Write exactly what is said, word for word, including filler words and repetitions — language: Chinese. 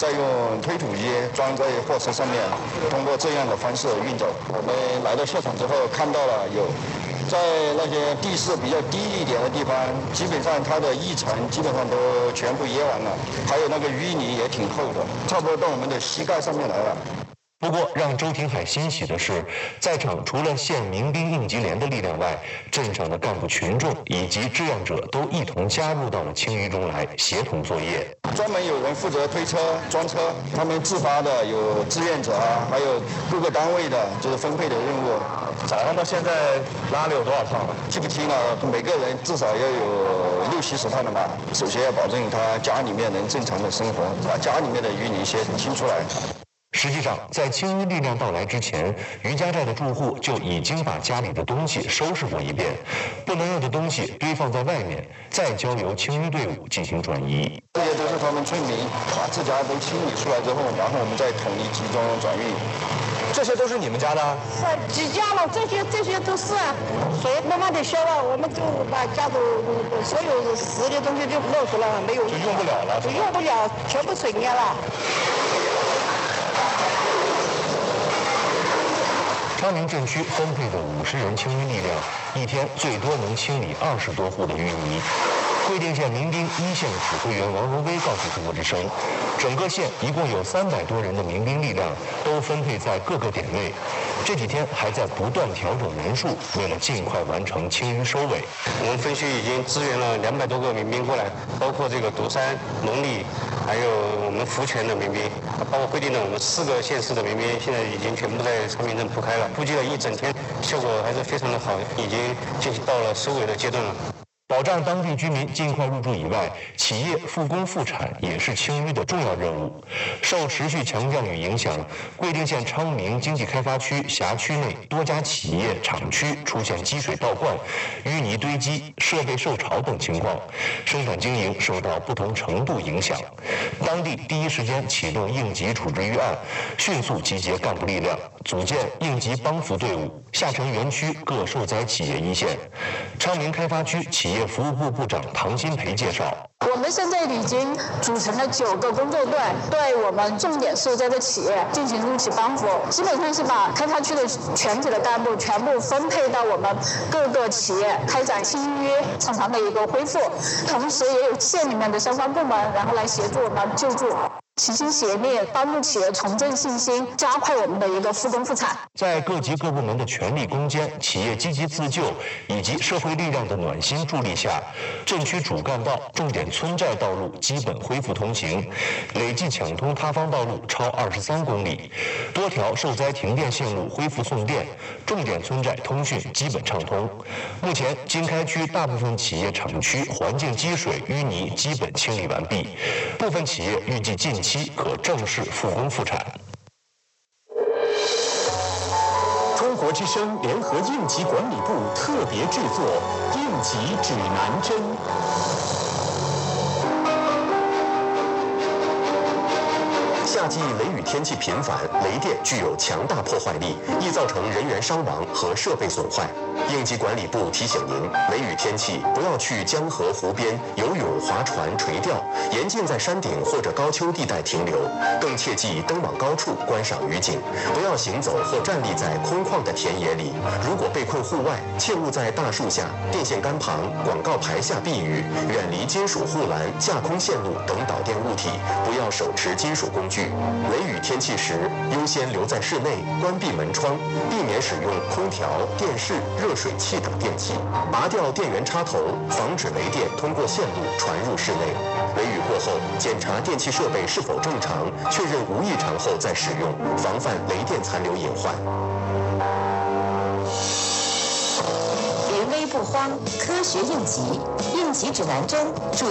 再用推土机装在货车上面，通过这样的方式运走。我们来到现场之后看到了有。在那些地势比较低一点的地方，基本上它的一层基本上都全部淹完了，还有那个淤泥也挺厚的，差不多到我们的膝盖上面来了。 不过，让周廷海欣喜的是，在场除了县民兵应急连的力量外，镇上的干部群众以及志愿者都一同加入到了清淤中来，协同作业。 专门有人负责推车、装车，他们自发的有志愿者啊，还有各个单位的，就是分配的任务。 早上到现在拉了有多少趟了？ 记不清了，每个人至少要有六七十趟的吧。首先要保证他家里面能正常的生活，把家里面的淤泥先清出来。 实际上，在清淤力量到来之前，余家寨的住户就已经把家里的东西收拾过一遍，不能用的东西堆放在外面，再交由清淤队伍进行转移。 这些都是他们村民把自家都清理出来之后，然后我们再统一集中转运。 这些都是你们家的？ 是几家了，这些这些都是啊，水慢慢的消了，我们就把家里所有湿的东西就露出来了，没有就用不了了， 就用不了，全部水淹了。 昌明镇区分配的五十人清淤力量，一天最多能清理二十多户的淤泥。贵定县民兵一线指挥员王荣威告诉中国之声，整个县一共有三百多人的民兵力量，都分配在各个点位。这几天还在不断调整人数，为了尽快完成清淤收尾。 我们分区已经支援了两百多个民兵过来，包括这个独山、龙里，还有我们福泉的民兵，包括贵定的我们四个县市的民兵，现在已经全部在昌明镇铺开了。估计了一整天，效果还是非常的好，已经进行到了收尾的阶段了。 保障当地居民尽快入住以外，企业复工复产也是清淤的重要任务。受持续强降雨影响，贵定县昌明经济开发区辖区内多家企业厂区出现积水倒灌、淤泥堆积、设备受潮等情况，生产经营受到不同程度影响。当地第一时间启动应急处置预案，迅速集结干部力量，组建应急帮扶队伍，下沉园区各受灾企业一线。昌明开发区企业服务部部长唐新培介绍， 我们现在已经组成了九个工作队，对我们重点受灾的企业进行入企帮扶，基本上是把开发区的全体的干部全部分配到我们各个企业，开展清淤正常的一个恢复，同时也有县里面的相关部门，然后来协助我们救助。齐心协力，帮助企业重振信心，加快我们的一个复工复产。 在各级各部门的全力攻坚、企业积极自救以及社会力量的暖心助力下，镇区主干道、重点村寨道路基本恢复通行，累计抢通塌方道路超二十三公里，多条受灾停电线路恢复送电，重点村寨通讯基本畅通。目前，经开区大部分企业厂区环境积水、淤泥基本清理完毕，部分企业预计近期可正式复工复产。 中国之声联合应急管理部特别制作《应急指南针》。夏季雷雨天气频繁，雷电具有强大破坏力，易造成人员伤亡和设备损坏。应急管理部提醒您，雷雨天气不要去江河湖边游泳、划船、垂钓，严禁在山顶或者高丘地带停留，更切忌登往高处观赏雨景，不要行走或站立在空旷的田野里。如果被困户外，切勿在大树下、电线杆旁、广告牌下避雨，远离金属护栏、架空线路等导电物体，不要手持金属工具。雷雨天气时，优先留在室内，关闭门窗，避免使用空调、电视、热水器等电器，拔掉电源插头，防止雷电通过线路传入室内。雷雨过后，检查电器设备是否正常，确认无异常后再使用，防范雷电残留隐患。 临危不慌，科学应急，应急指南针助